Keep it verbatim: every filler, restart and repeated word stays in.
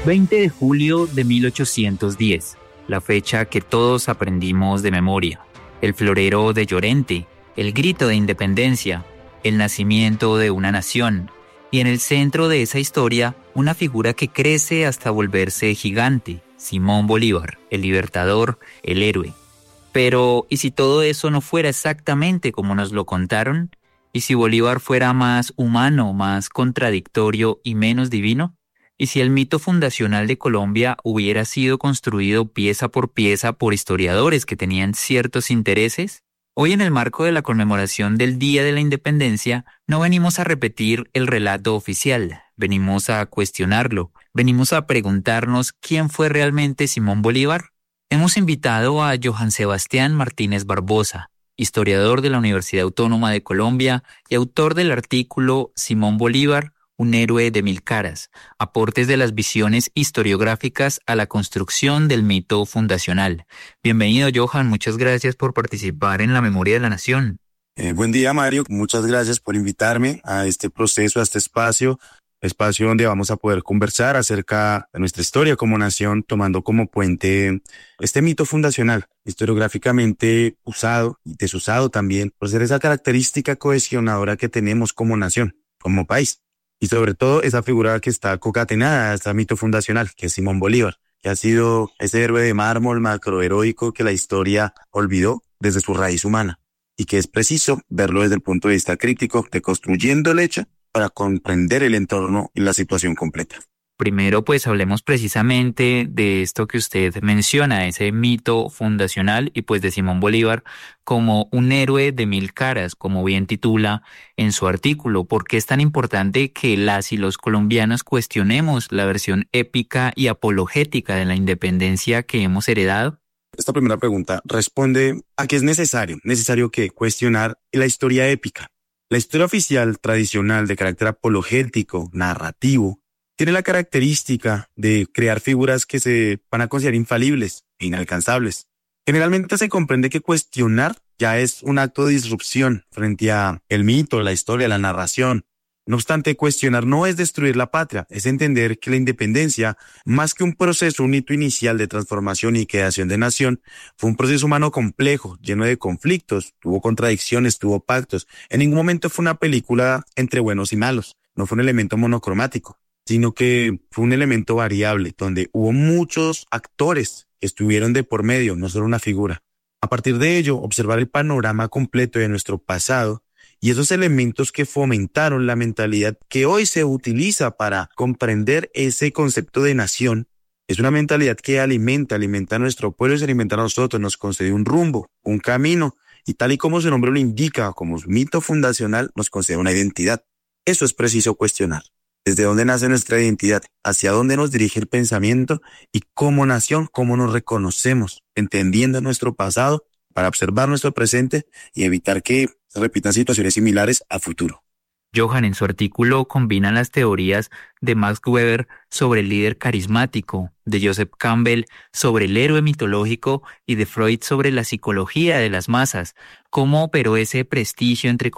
veinte de julio de mil ochocientos diez, la fecha que todos aprendimos de memoria. El florero de Llorente, el grito de independencia, el nacimiento de una nación. Y en el centro de esa historia, una figura que crece hasta volverse gigante, Simón Bolívar, el libertador, el héroe. Pero, ¿y si todo eso no fuera exactamente como nos lo contaron? ¿Y si Bolívar fuera más humano, más contradictorio y menos divino? ¿Y si el mito fundacional de Colombia hubiera sido construido pieza por pieza por historiadores que tenían ciertos intereses? Hoy, en el marco de la conmemoración del Día de la Independencia, no venimos a repetir el relato oficial, venimos a cuestionarlo, venimos a preguntarnos quién fue realmente Simón Bolívar. Hemos invitado a Johann Sebastián Martínez Barbosa, historiador de la Universidad Autónoma de Colombia y autor del artículo Simón Bolívar, un héroe de mil caras, aportes de las visiones historiográficas a la construcción del mito fundacional. Bienvenido, Johann, muchas gracias por participar en la Memoria de la Nación. Eh, buen día, Mario, muchas gracias por invitarme a este proceso, a este espacio, espacio donde vamos a poder conversar acerca de nuestra historia como nación, tomando como puente este mito fundacional, historiográficamente usado y desusado también, por ser esa característica cohesionadora que tenemos como nación, como país. Y sobre todo esa figura que está concatenada a este mito fundacional, que es Simón Bolívar, que ha sido ese héroe de mármol macroheroico que la historia olvidó desde su raíz humana, y que es preciso verlo desde el punto de vista crítico, deconstruyendo el hecho para comprender el entorno y la situación completa. Primero, pues hablemos precisamente de esto que usted menciona, ese mito fundacional y pues de Simón Bolívar como un héroe de mil caras, como bien titula en su artículo. ¿Por qué es tan importante que las y los colombianos cuestionemos la versión épica y apologética de la independencia que hemos heredado? Esta primera pregunta responde a que es necesario, necesario que cuestionar la historia épica. La historia oficial tradicional de carácter apologético, narrativo, tiene la característica de crear figuras que se van a considerar infalibles e inalcanzables. Generalmente se comprende que cuestionar ya es un acto de disrupción frente a el mito, la historia, la narración. No obstante, cuestionar no es destruir la patria, es entender que la independencia, más que un proceso, un hito inicial de transformación y creación de nación, fue un proceso humano complejo, lleno de conflictos, tuvo contradicciones, tuvo pactos. En ningún momento fue una película entre buenos y malos, no fue un elemento monocromático, sino que fue un elemento variable, donde hubo muchos actores que estuvieron de por medio, no solo una figura. A partir de ello, observar el panorama completo de nuestro pasado y esos elementos que fomentaron la mentalidad que hoy se utiliza para comprender ese concepto de nación, es una mentalidad que alimenta, alimenta a nuestro pueblo y se alimenta a nosotros, nos concede un rumbo, un camino, y tal y como su nombre lo indica, como mito fundacional, nos concede una identidad. Eso es preciso cuestionar. ¿Desde dónde nace nuestra identidad? ¿Hacia dónde nos dirige el pensamiento? Y como nación, ¿cómo nos reconocemos? Entendiendo nuestro pasado para observar nuestro presente y evitar que se repitan situaciones similares a futuro. Johann, en su artículo combina las teorías de Max Weber sobre el líder carismático, de Joseph Campbell sobre el héroe mitológico y de Freud sobre la psicología de las masas. ¿Cómo operó ese prestigio entre